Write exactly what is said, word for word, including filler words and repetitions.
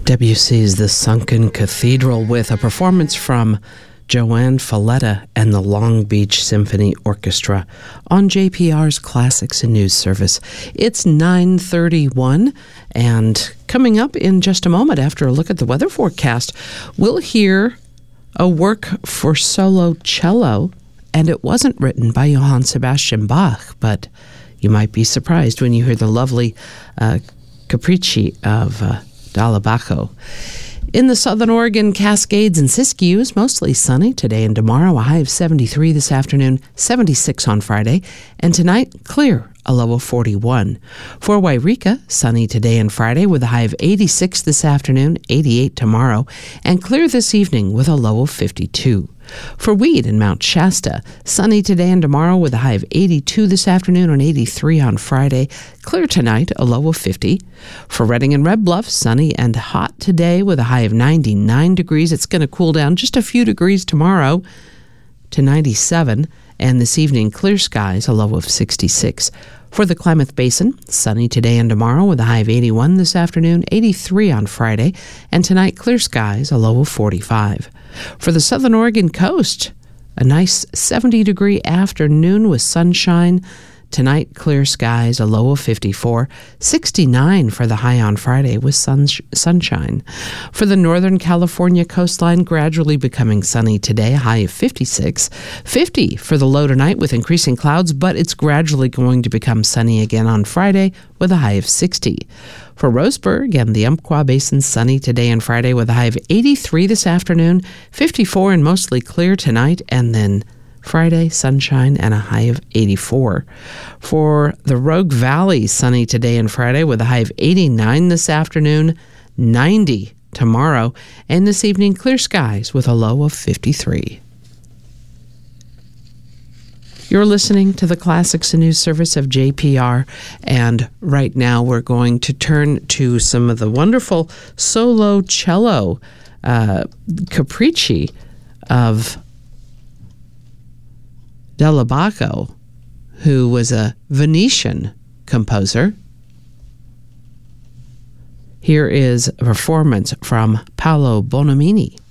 Debussy's The Sunken Cathedral with a performance from Joanne Falletta and the Long Beach Symphony Orchestra on J P R's Classics and News Service. It's nine thirty-one, and coming up in just a moment after a look at the weather forecast, we'll hear a work for solo cello, and it wasn't written by Johann Sebastian Bach, but you might be surprised when you hear the lovely uh, Capricci of uh, Dall'Abaco. In the southern Oregon Cascades and Siskiyous, mostly sunny today and tomorrow, a high of seventy-three this afternoon, seventy-six on Friday, and tonight, clear, a low of forty-one. For Wairika, sunny today and Friday with a high of eighty-six this afternoon, eighty-eight tomorrow, and clear this evening with a low of fifty-two. For Weed in Mount Shasta, sunny today and tomorrow with a high of eighty-two this afternoon and eighty-three on Friday. Clear tonight, a low of fifty. For Redding and Red Bluff, sunny and hot today with a high of ninety-nine degrees. It's going to cool down just a few degrees tomorrow to ninety-seven. And this evening, clear skies, a low of sixty-six. For the Klamath Basin, sunny today and tomorrow with a high of eighty-one this afternoon, eighty-three on Friday, and tonight clear skies, a low of forty-five. For the southern Oregon coast, a nice seventy-degree afternoon with sunshine. Tonight, clear skies, a low of fifty-four, sixty-nine for the high on Friday with sun- sunshine. For the northern California coastline, gradually becoming sunny today, a high of fifty-six, fifty for the low tonight with increasing clouds, but it's gradually going to become sunny again on Friday with a high of sixty. For Roseburg and the Umpqua Basin, sunny today and Friday with a high of eighty-three this afternoon, fifty-four and mostly clear tonight, and then Friday, sunshine and a high of eighty-four. For the Rogue Valley, sunny today and Friday with a high of eighty-nine this afternoon, ninety tomorrow, and this evening clear skies with a low of fifty-three. You're listening to the Classics and News Service of J P R, and right now we're going to turn to some of the wonderful solo cello uh, capricci of Dall'Abaco, who was a Venetian composer. Here is a performance from Paolo Bonomini.